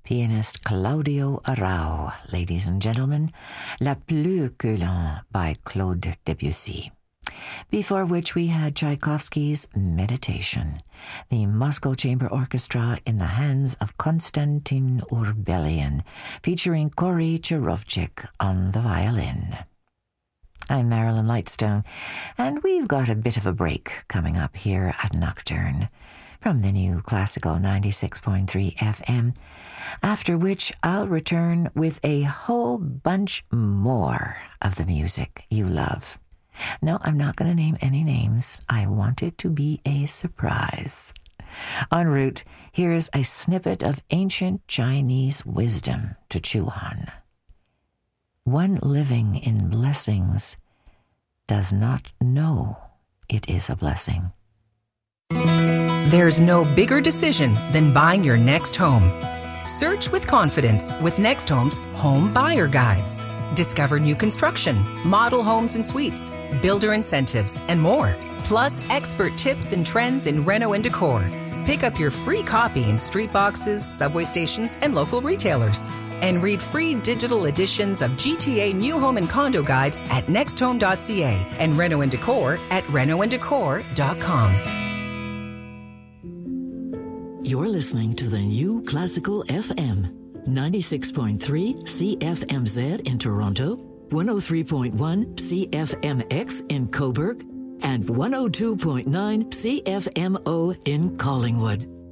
pianist Claudio Arrau, ladies and gentlemen, La Plus que l'un by Claude Debussy. Before which we had Tchaikovsky's Meditation, the Moscow Chamber Orchestra in the hands of Konstantin Urbelian, featuring Cory Chirovchik on the violin. I'm Marilyn Lightstone, and we've got a bit of a break coming up here at Nocturne from the new Classical 96.3 FM, after which I'll return with a whole bunch more of the music you love. No, I'm not going to name any names. I want it to be a surprise. En route, here's a snippet of ancient Chinese wisdom to chew on. One living in blessings does not know it is a blessing. There's no bigger decision than buying your next home. Search with confidence with Next Home's Home Buyer Guides. Discover new construction, model homes and suites, builder incentives, and more. Plus, expert tips and trends in reno and decor. Pick up your free copy in street boxes, subway stations, and local retailers. And read free digital editions of GTA New Home and Condo Guide at nexthome.ca and Reno and Decor at renoanddecor.com. You're listening to the new Classical FM. 96.3 CFMZ in Toronto, 103.1 CFMX in Cobourg, and 102.9 CFMO in Collingwood.